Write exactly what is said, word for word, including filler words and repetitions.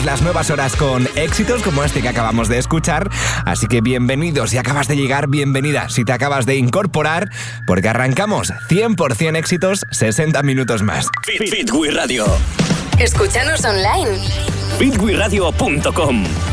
Las nuevas horas con éxitos como este que acabamos de escuchar. Así que bienvenidos, si acabas de llegar, bienvenida si te acabas de incorporar, porque arrancamos cien por ciento éxitos, sesenta minutos más. Fit, Fit, Fit Radio. Escúchanos online. fit wi radio punto com